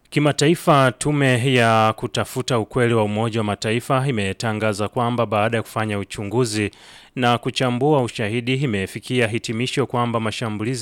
Kimataifa, tume ya kutafuta ukweli wa Umoja wa Mataifa imetangaza kwamba baada ya kufanya uchunguzi na kuchambua ushahidi imefikia hitimisho kwamba mashambulizi